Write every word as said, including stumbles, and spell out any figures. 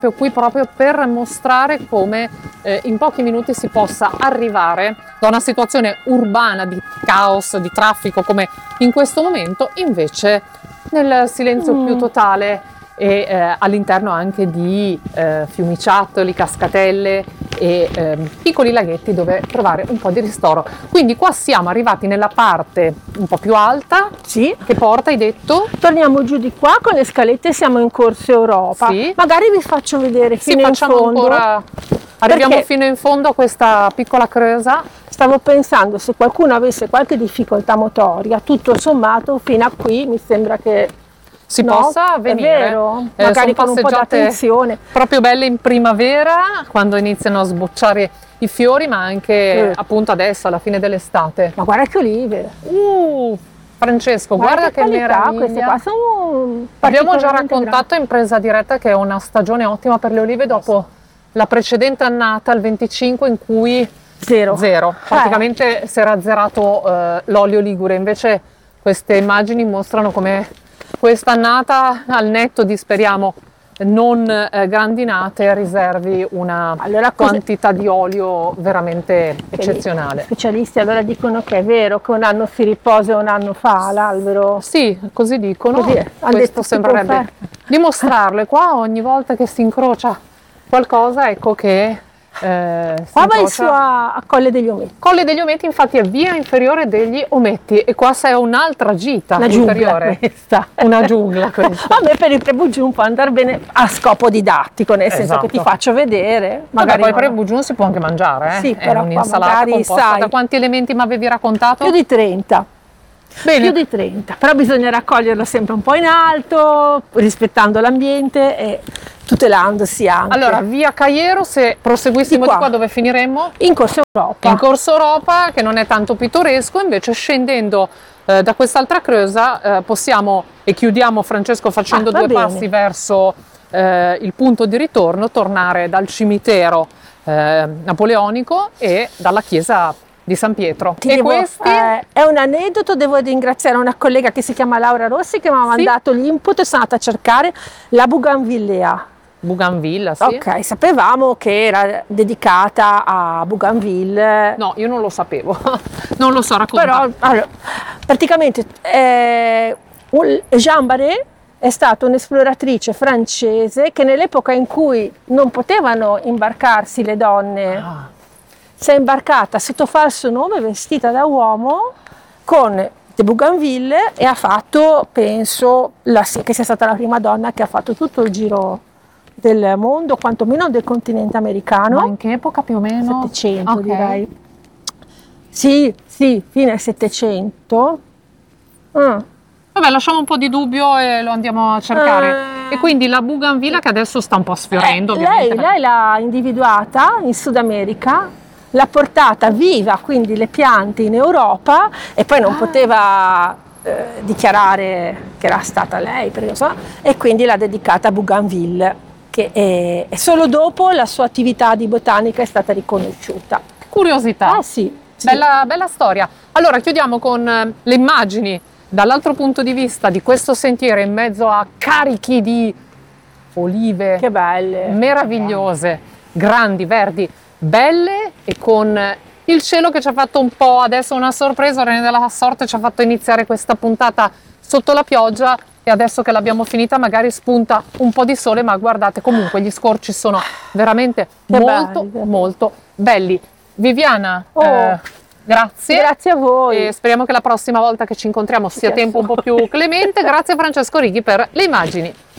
qui proprio per mostrare come eh, in pochi minuti si possa arrivare da una situazione urbana di caos, di traffico come in questo momento, invece nel silenzio mm. più totale e eh, all'interno anche di eh, fiumiciattoli, cascatelle e eh, piccoli laghetti dove trovare un po' di ristoro. Quindi qua siamo arrivati nella parte un po' più alta, sì, che porta, hai detto? Torniamo giù di qua con le scalette, siamo in Corso Europa. Sì. Magari vi faccio vedere fino sì, in fondo. Ancora, arriviamo fino in fondo a questa piccola creusa. Stavo pensando, se qualcuno avesse qualche difficoltà motoria, tutto sommato fino a qui mi sembra che si no, possa venire, è vero? Eh, magari con un po' di attenzione, proprio belle in primavera quando iniziano a sbocciare i fiori, ma anche eh. appunto adesso alla fine dell'estate. Ma guarda che olive, uh, Francesco, guarda, guarda che, che meraviglia, queste qua sono abbiamo già raccontato grandi. In presa diretta che è una stagione ottima per le olive dopo la precedente annata, il venticinque, in cui zero, zero. praticamente eh. si era azzerato eh, l'olio ligure. Invece queste immagini mostrano come quest'annata, al netto di, speriamo, non eh, grandinate, riservi una allora, quantità di olio veramente eccezionale. Gli specialisti allora dicono che è vero che un anno si riposa e un anno fa l'albero? Sì, così dicono. Così è. Questo sembrerebbe dimostrarlo. E qua ogni volta che si incrocia qualcosa, ecco che Eh, qua vai su a, a Colle degli Ometti. Colle degli Ometti infatti è via inferiore degli Ometti, e qua c'è un'altra gita una inferiore. Questa. Una giungla questa. Vabbè, per il Prebugiun può andare bene a scopo didattico, nel senso esatto. che ti faccio vedere. Magari Vabbè, poi il Prebugiun si può anche mangiare, eh? Sì, è però un'insalata composta sai, da quanti elementi mi avevi raccontato? Più di trenta. Bene. Più di trenta, però bisogna raccoglierlo sempre un po' in alto, rispettando l'ambiente e tutelandosi anche. Allora, via Caiero, se proseguissimo di qua, di qua dove finiremmo? In Corso Europa. In Corso Europa, che non è tanto pittoresco, invece scendendo eh, da quest'altra creusa eh, possiamo, e chiudiamo Francesco facendo ah, due bene. passi verso eh, il punto di ritorno, tornare dal cimitero eh, napoleonico e dalla chiesa di San Pietro. Ti e devo, questi? Eh, è un aneddoto, devo ringraziare una collega che si chiama Laura Rossi che mi ha sì? mandato l'input e sono andata a cercare la Bougainvillea. Bougainville, sì. Ok, sapevamo che era dedicata a Bougainville. No, io non lo sapevo, non lo so raccontare. Però, allora, praticamente eh, Jeanne Barré è stata un'esploratrice francese che nell'epoca in cui non potevano imbarcarsi le donne, ah. si è imbarcata sotto falso nome, vestita da uomo, con de Bougainville, e ha fatto, penso, la, che sia stata la prima donna che ha fatto tutto il giro del mondo, quantomeno del continente americano. Ma in che epoca più o meno? settecento, okay. direi. Sì, sì, fine settecento. Mm. Vabbè, lasciamo un po' di dubbio e lo andiamo a cercare. Uh, e quindi la Bougainville, che adesso sta un po' sfiorendo, eh, ovviamente. Lei, lei l'ha individuata in Sud America, l'ha portata viva, quindi le piante, in Europa, e poi non ah. poteva eh, dichiarare che era stata lei, perché so, e quindi l'ha dedicata a Bougainville, che è, è solo dopo la sua attività di botanica è stata riconosciuta. Curiosità. Ah, sì, sì. Bella, bella storia. Allora chiudiamo con eh, le immagini dall'altro punto di vista di questo sentiero in mezzo a carichi di olive. Che belle. Meravigliose, grandi, verdi, belle, e con il cielo che ci ha fatto un po' adesso una sorpresa. Rene della sorte ci ha fatto iniziare questa puntata sotto la pioggia, e adesso che l'abbiamo finita magari spunta un po' di sole, ma guardate, comunque gli scorci sono veramente che molto belli. molto belli. Viviana, oh, eh, grazie. Grazie a voi. E speriamo che la prossima volta che ci incontriamo sia tempo un po' più clemente. Grazie a Francesco Righi per le immagini.